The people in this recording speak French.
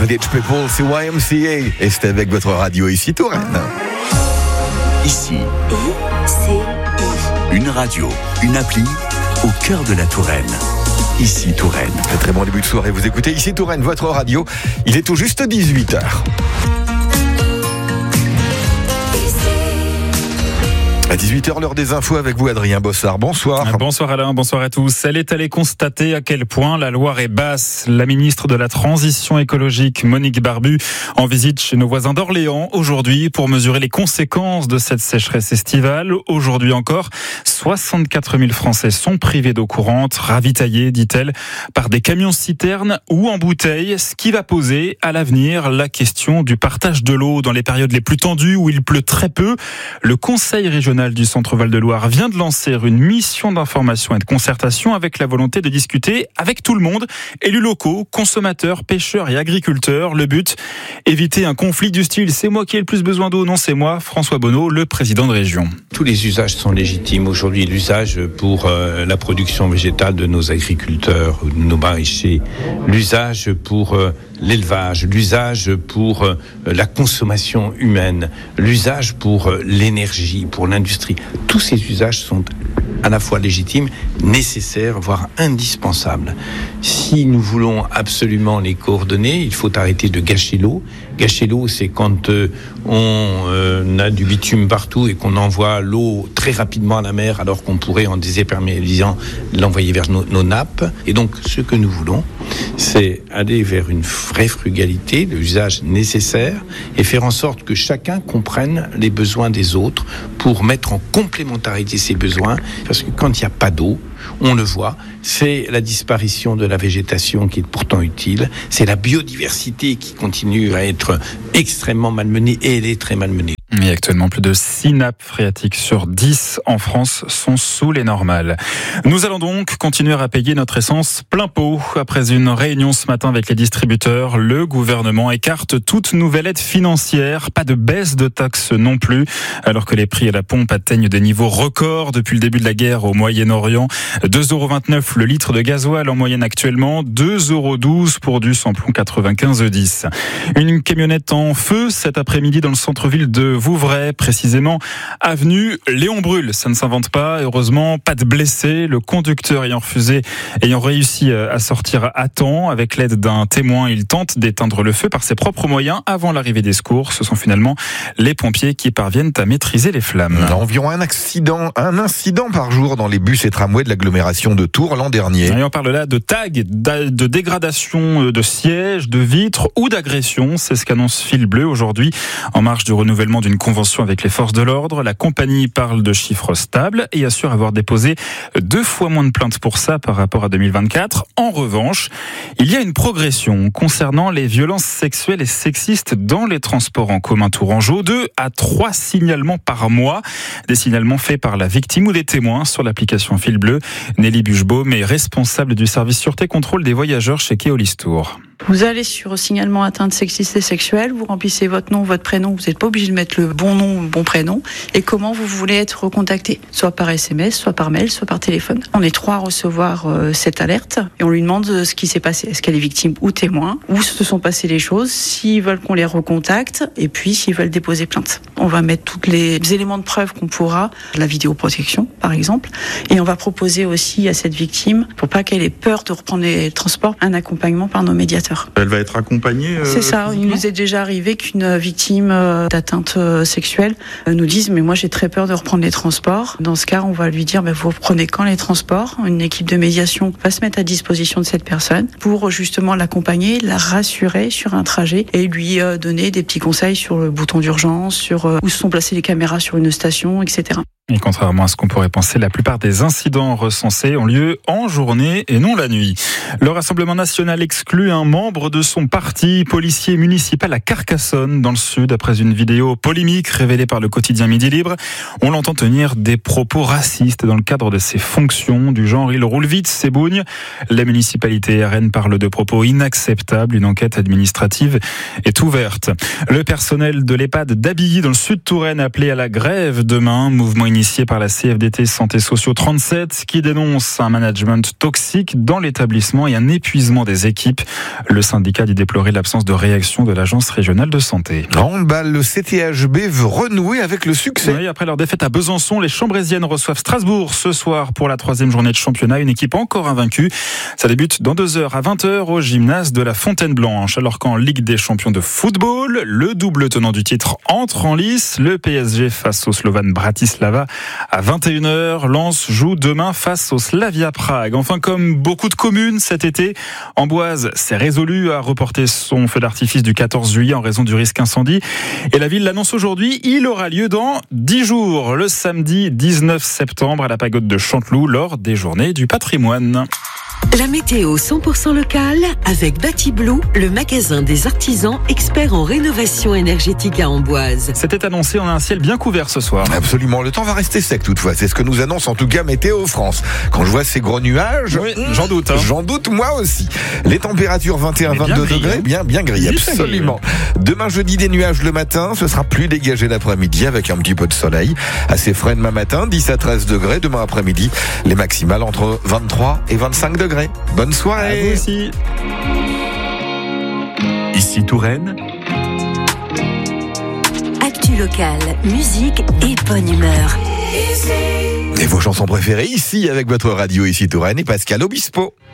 Village People, c'est YMCA. Et c'est avec votre radio ici, Touraine. Ici, une radio, une appli au cœur de la Touraine. Ici Touraine. Un très bon début de soirée. Vous écoutez Ici Touraine, votre radio. Il est tout juste 18h. À 18h, l'heure des infos avec vous, Adrien Bossard. Bonsoir. Bonsoir Alain, bonsoir à tous. Elle est allée constater à quel point la Loire est basse. La ministre de la Transition écologique, Monique Barbu, en visite chez nos voisins d'Orléans aujourd'hui pour mesurer les conséquences de cette sécheresse estivale. Aujourd'hui encore, 64 000 Français sont privés d'eau courante, ravitaillés, dit-elle, par des camions-citernes ou en bouteilles, ce qui va poser à l'avenir la question du partage de l'eau dans les périodes les plus tendues où il pleut très peu. Le Conseil régional du Centre Val-de-Loire vient de lancer une mission d'information et de concertation avec la volonté de discuter avec tout le monde, élus locaux, consommateurs, pêcheurs et agriculteurs. Le but, éviter un conflit du style « c'est moi qui ai le plus besoin d'eau », non c'est moi, François Bonneau, le président de région. Tous les usages sont légitimes. Aujourd'hui, l'usage pour la production végétale de nos agriculteurs, de nos maraîchers, l'usage pour l'élevage, l'usage pour la consommation humaine, l'usage pour l'énergie, pour l'industrie. Tous ces usages sont à la fois légitimes, nécessaires, voire indispensables. Si nous voulons absolument les coordonner, il faut arrêter de gâcher l'eau. Gâcher l'eau, c'est quand on a du bitume partout et qu'on envoie l'eau très rapidement à la mer, alors qu'on pourrait, en désimperméabilisant, l'envoyer vers nos nappes. Et donc, ce que nous voulons, c'est aller vers une vraie frugalité, l'usage nécessaire, et faire en sorte que chacun comprenne les besoins des autres pour mettre en complémentarité ses besoins. Parce que quand il n'y a pas d'eau, on le voit, c'est la disparition de la végétation qui est pourtant utile, c'est la biodiversité qui continue à être extrêmement malmenée, et elle est très malmenée. Et actuellement, plus de 6 nappes phréatiques sur 10 en France sont sous les normales. Nous allons donc continuer à payer notre essence plein pot. Après une réunion ce matin avec les distributeurs, le gouvernement écarte toute nouvelle aide financière. Pas de baisse de taxes non plus, alors que les prix à la pompe atteignent des niveaux records depuis le début de la guerre au Moyen-Orient. 2,29 € le litre de gasoil en moyenne actuellement, 2,12 € pour du samplon 95E10. Une camionnette en feu cet après-midi dans le centre-ville de Vouvray, précisément avenue Léon Brul. Ça ne s'invente pas, heureusement, pas de blessés. Le conducteur ayant réussi à sortir à temps avec l'aide d'un témoin, il tente d'éteindre le feu par ses propres moyens avant l'arrivée des secours. Ce sont finalement les pompiers qui parviennent à maîtriser les flammes. Environ un incident par jour dans les bus et tramways de l'agglomération de Tours l'an dernier. Et on parle là de tags, de dégradation de sièges, de vitres ou d'agressions. C'est ce qu'annonce Fil Bleu aujourd'hui en marge du renouvellement d'une convention avec les forces de l'ordre. La compagnie parle de chiffres stables et assure avoir déposé 2 fois moins de plaintes pour ça par rapport à 2024. En revanche, il y a une progression concernant les violences sexuelles et sexistes dans les transports en commun tourangeaux. 2 à 3 signalements par mois. Des signalements faits par la victime ou des témoins sur l'application Fil Bleu. Nelly Buchbaum est responsable du service sûreté contrôle des voyageurs chez Keolis Tours. Vous allez sur signalement atteinte sexiste et sexuelle, vous remplissez votre nom, votre prénom, vous n'êtes pas obligé de mettre le bon nom, le bon prénom, et comment vous voulez être recontacté, soit par SMS, soit par mail, soit par téléphone. On est 3 à recevoir cette alerte, et on lui demande ce qui s'est passé. Est-ce qu'elle est victime ou témoin, où se sont passées les choses, s'ils veulent qu'on les recontacte, et puis s'ils veulent déposer plainte. On va mettre tous les éléments de preuve qu'on pourra, la vidéoprotection par exemple, et on va proposer aussi à cette victime, pour pas qu'elle ait peur de reprendre les transports, un accompagnement par nos médiateurs. Elle va être accompagnée C'est ça, il nous est déjà arrivé qu'une victime d'atteinte sexuelle nous dise « mais moi j'ai très peur de reprendre les transports ». Dans ce cas, on va lui dire « vous reprenez quand les transports ?» Une équipe de médiation va se mettre à disposition de cette personne pour justement l'accompagner, la rassurer sur un trajet et lui donner des petits conseils sur le bouton d'urgence, sur où se sont placées les caméras sur une station, etc. Et contrairement à ce qu'on pourrait penser, la plupart des incidents recensés ont lieu en journée et non la nuit. Le Rassemblement national exclut un membre de son parti, policier municipal à Carcassonne, dans le sud, après une vidéo polémique révélée par le quotidien Midi Libre. On l'entend tenir des propos racistes dans le cadre de ses fonctions, du genre « il roule vite, c'est bougne ». La municipalité RN parle de propos inacceptables. Une enquête administrative est ouverte. Le personnel de l'EHPAD d'Abilly, dans le sud Touraine, appelé à la grève demain. Mouvement initial initié par la CFDT Santé Sociaux 37 qui dénonce un management toxique dans l'établissement et un épuisement des équipes. Le syndicat dit déplorer l'absence de réaction de l'Agence régionale de santé. En handball, le CTHB veut renouer avec le succès. Oui, après leur défaite à Besançon, les Chambrésiennes reçoivent Strasbourg ce soir pour la 3e journée de championnat. Une équipe encore invaincue. Ça débute dans 2 heures à 20h au gymnase de la Fontaine-Blanche. Alors qu'en Ligue des champions de football, le double tenant du titre entre en lice. Le PSG face au Slovan Bratislava à 21h. Lens joue demain face au Slavia Prague. Enfin, comme beaucoup de communes cet été, Amboise s'est résolue à reporter son feu d'artifice du 14 juillet en raison du risque incendie. Et la ville l'annonce aujourd'hui, il aura lieu dans 10 jours, le samedi 19 septembre à la pagode de Chanteloup lors des Journées du patrimoine. La météo 100% locale avec Batiblue, le magasin des artisans experts en rénovation énergétique à Amboise. C'était annoncé, on a un ciel bien couvert ce soir. Absolument, le temps va rester sec toutefois, c'est ce que nous annonce en tout cas Météo France. Quand je vois ces gros nuages, oui, j'en doute. J'en doute moi aussi. Les températures 21-22 degrés, bien gris, absolument. Demain jeudi des nuages le matin, ce sera plus dégagé l'après-midi avec un petit peu de soleil. Assez frais demain matin, 10 à 13 degrés. Demain après-midi, les maximales entre 23 et 25 degrés. Bonne soirée. À vous aussi. Ici Touraine. Actu locale, musique et bonne humeur. Et vos chansons préférées ici avec votre radio ici Touraine et Pascal Obispo.